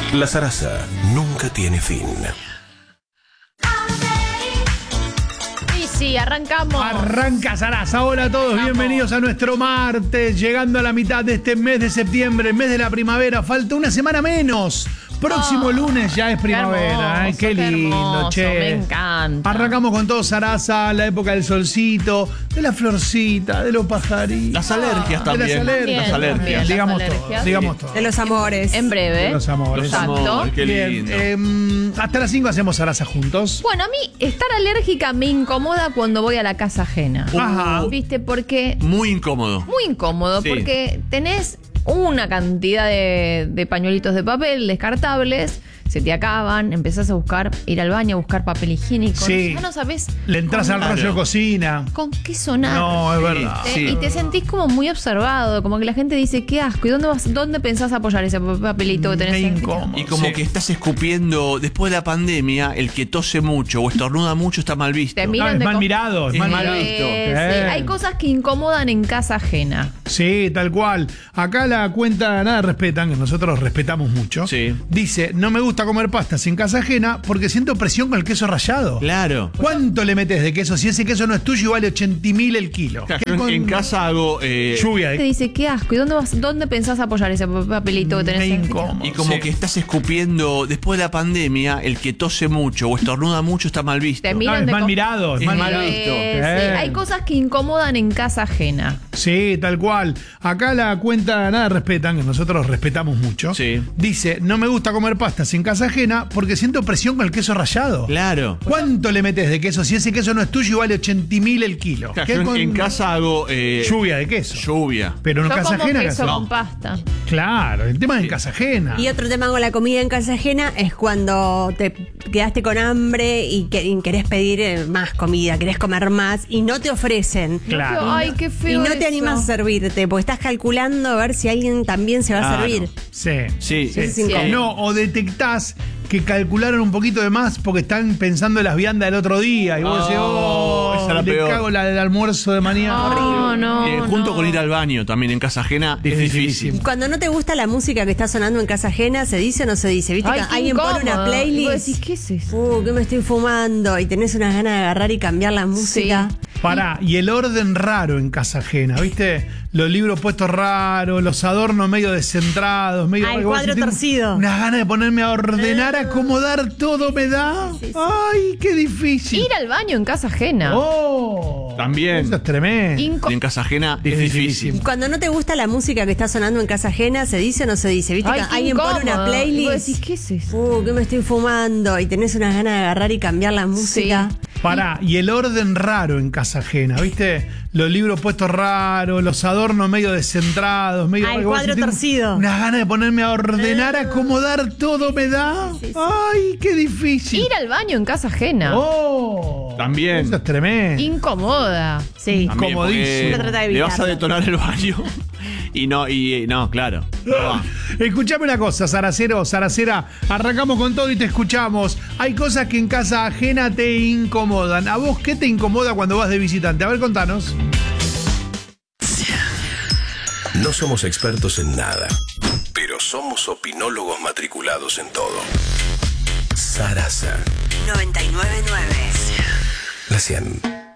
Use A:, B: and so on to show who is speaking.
A: La zaraza nunca tiene fin.
B: Sí, arrancamos.
C: Arranca Zaraza. Hola a todos, bienvenidos a nuestro martes, llegando a la mitad de este mes de septiembre, mes de la primavera. Falta una semana menos. Próximo lunes ya es primavera.
B: Hermoso,
C: qué lindo,
B: hermoso,
C: che.
B: me encanta.
C: Arrancamos con todo Zaraza, la época del solcito, de la florcita, de los pajaritos.
D: Las alergias también.
C: De las alergias.
D: Las alergias.
C: Digamos
B: Las
C: todo,
B: alergias.
C: digamos todo.
E: De los amores.
B: En breve.
C: De los amores.
D: Los
B: Exacto.
D: amores, qué lindo.
C: Bien, hasta las 5 hacemos Zaraza juntos.
B: Bueno, a mí estar alérgica me incomoda cuando voy a la casa ajena.
C: Ajá.
B: ¿Viste? Porque
D: Muy incómodo.
B: muy incómodo,
D: Sí.
B: porque tenés una cantidad de pañuelitos de papel descartables, se te acaban, empezás a ir al baño a buscar papel higiénico.
C: Sí.
B: Ya no sabés
C: Le entras al
D: Claro.
C: rollo de cocina.
B: con qué sonar.
C: No, es verdad.
B: ¿Viste?
D: Sí.
B: Y te sentís como muy observado, como que la gente dice, qué asco, ¿y dónde pensás apoyar ese papelito que tenés?
C: Me
B: en-
C: incómodo.
D: Y como
C: Sí.
D: que estás escupiendo, después de la pandemia, el que tose mucho o estornuda mucho está mal visto.
B: Te miran
C: es
B: de
C: mal
B: co-
C: mirado, es
D: Es
C: mal
D: mal
C: mirado.
D: visto.
B: Sí, hay cosas que incomodan en casa ajena.
C: Sí, tal cual. Acá la cuenta Nada Respetan, que nosotros respetamos mucho,
D: Sí.
C: dice, no me gusta comer pastas en casa ajena porque siento presión con el queso rallado.
D: Claro.
C: ¿Cuánto le metes de queso? Si ese queso no es tuyo y vale 80.000 el kilo.
D: Claro,
C: ¿Qué
D: yo
C: con
D: en casa hago.
C: lluvia
B: Te
C: de
B: dice, qué asco, ¿y dónde pensás apoyar ese papelito que tenés?
C: me
B: en-
C: incómodo.
D: Y como
C: Sí.
D: que estás escupiendo, después de la pandemia, el que tose mucho o estornuda mucho está mal visto.
B: Te
C: No,
B: miran
C: es
B: de
C: mal
B: co-
C: mirado, es
D: Es
C: mal
D: mal
C: mirado.
D: visto.
B: Sí, hay cosas que incomodan en casa ajena.
C: Sí, tal cual. Acá la cuenta Nada Respetan, que nosotros respetamos mucho,
D: Sí.
C: dice, no me gusta comer pastas en casa ajena porque siento presión con el queso rallado.
D: Claro.
C: ¿Cuánto le metes de queso? Si ese queso no es tuyo y vale 80.000 el kilo.
D: Claro,
C: ¿Qué
D: yo
C: con
D: en casa hago.
C: lluvia de queso.
D: Lluvia.
C: Pero en
B: Yo
C: casa
B: como
C: ajena.
B: queso
C: ¿qué
B: con
C: haces?
B: pasta.
C: Claro, el tema es en casa ajena.
E: Y otro tema con la comida en casa ajena es cuando te quedaste con hambre y querés pedir más comida, querés comer más y no te ofrecen.
C: Claro.
B: Ay, qué
E: Y
B: feo.
E: no te
B: eso.
E: animas a servirte porque estás calculando a ver si alguien también se va a
D: Claro.
E: servir.
C: Sí.
D: Sí.
E: Eso es incómodo.
C: No, o detectás que calcularon un poquito de más porque están pensando en las viandas del otro día. Y vos decís,
D: esa es la
C: le
D: peor.
C: cago la del almuerzo de mañana.
B: No, no.
D: Junto
B: no.
D: con ir al baño también en casa ajena es
C: Dificilísimo.
D: difícil.
E: Y cuando no te gusta la música que está sonando en casa ajena, ¿se dice o no se dice? ¿Viste
B: Ay,
E: que
B: qué
E: alguien pone una
B: incómodo. Y vos
E: playlist?
B: decís, ¿qué es eso?
E: ¿Qué me estoy fumando? Y tenés unas ganas de agarrar y cambiar la música.
C: Pará, y el orden raro en casa ajena, ¿viste? Los libros puestos raros, los adornos medio descentrados, medio...
E: Ah, el
C: vos
E: cuadro
C: decís, tengo
E: torcido.
C: Unas ganas de ponerme a ordenar, a acomodar todo me da.
E: Sí, sí.
C: Ay, qué difícil.
B: Ir al baño en casa ajena.
C: Oh,
D: También.
C: Eso es tremendo.
B: Inco-
D: Y en casa ajena es
C: Es
D: difícil.
C: difícil.
E: Y cuando no te gusta la música que está sonando en casa ajena, ¿se dice o no se dice? ¿Viste
B: Ay,
E: que
B: qué
E: alguien pone una
B: incómodo. Y vos
E: playlist?
B: decís, ¿qué es eso?
E: ¿Qué me estoy fumando? Y tenés unas ganas de agarrar y cambiar la música.
C: Pará, y el orden raro en casa ajena, ¿viste? Los libros puestos raros, los adornos medio descentrados, medio...
E: Ah, el
C: vos
E: cuadro
C: decís, tengo
E: torcido.
C: Unas ganas de ponerme a ordenar, a acomodar todo me da.
E: Sí, sí.
C: Ay, qué difícil.
B: Ir al baño en casa ajena.
C: Oh,
D: También.
C: Eso es tremendo.
B: Incomoda.
E: Sí.
D: También,
C: Incomodísimo.
D: porque
E: Uno trata de
D: le vas a
E: evitarlo.
D: detonar el baño y no, claro. No va.
C: Escuchame una cosa, Zaracero, Zaracera. Arrancamos con todo y te escuchamos. Hay cosas que en casa ajena te incomodan. ¿A vos qué te incomoda cuando vas de visitante? A ver, contanos.
A: No somos expertos en nada, pero somos opinólogos matriculados en todo. Zaraza,
E: 99.9.
A: la 100.